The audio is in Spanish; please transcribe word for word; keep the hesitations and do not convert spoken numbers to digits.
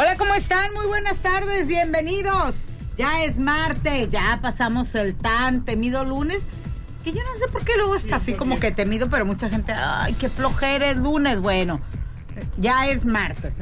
Hola, ¿cómo están? Muy buenas tardes, bienvenidos. Ya es martes, ya pasamos el tan temido lunes, que yo no sé por qué luego está así como que temido, pero mucha gente, ay, qué flojera es lunes. Bueno, ya es martes.